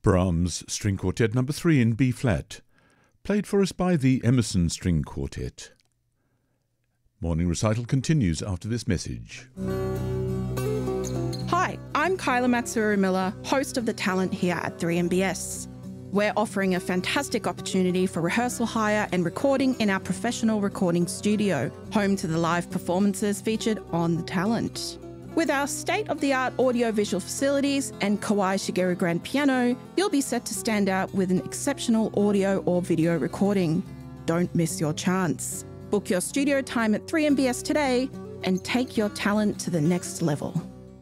Brahms String Quartet No. 3 in B-flat, played for us by the Emerson String Quartet. Morning recital continues after this message. Hi, I'm Kyla Matsuru-Miller, host of The Talent here at 3MBS. We're offering a fantastic opportunity for rehearsal hire and recording in our professional recording studio, home to the live performances featured on The Talent. With our state-of-the-art audio-visual facilities and Kawai Shigeru grand piano, you'll be set to stand out with an exceptional audio or video recording. Don't miss your chance. Book your studio time at 3MBS today and take your talent to the next level.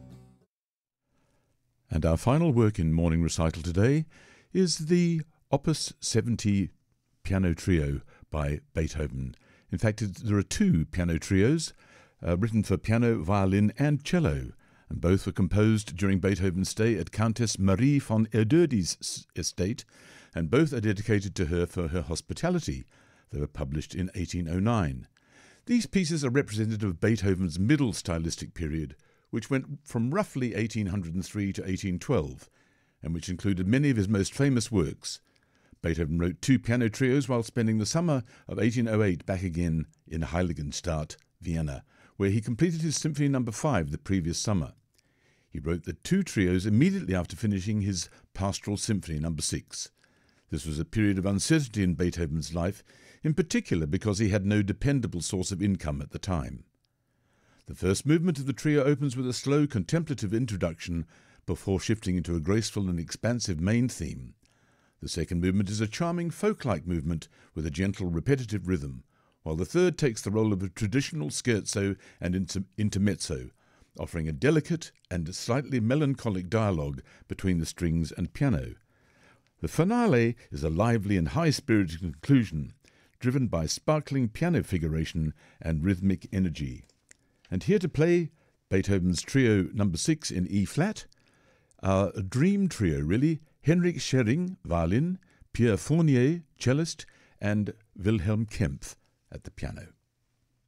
And our final work in morning recital today is the Opus 70 piano trio by Beethoven. In fact, there are two piano trios written for piano, violin and cello, and both were composed during Beethoven's stay at Countess Marie von Erdődy's estate, and both are dedicated to her for her hospitality. They were published in 1809. These pieces are representative of Beethoven's middle stylistic period, which went from roughly 1803 to 1812, and which included many of his most famous works. Beethoven wrote two piano trios while spending the summer of 1808 back again in Heiligenstadt, Vienna, where he completed his Symphony No. 5 the previous summer. He wrote the two trios immediately after finishing his Pastoral Symphony No. 6. This was a period of uncertainty in Beethoven's life, in particular because he had no dependable source of income at the time. The first movement of the trio opens with a slow contemplative introduction before shifting into a graceful and expansive main theme. The second movement is a charming folk-like movement with a gentle repetitive rhythm, while the third takes the role of a traditional scherzo and intermezzo, offering a delicate and slightly melancholic dialogue between the strings and piano. The finale is a lively and high-spirited conclusion, driven by sparkling piano figuration and rhythmic energy. And here to play Beethoven's Trio No. 6 in E-flat, a dream trio really, Henrik Schering, violin, Pierre Fournier, cellist, and Wilhelm Kempf at the piano.